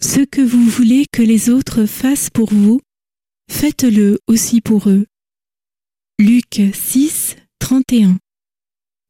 Ce que vous voulez que les autres fassent pour vous, faites-le aussi pour eux. Luc 6, 31.